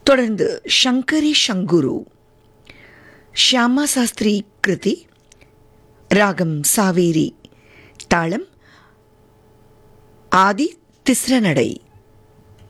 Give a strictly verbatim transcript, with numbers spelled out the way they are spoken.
தொடர்ந்து சங்கரி சங்குரு, ஷியாமா சாஸ்திரி கிருதி, ராகம் சாவேரி, தாளம் ஆதி திஸ்ர நடை.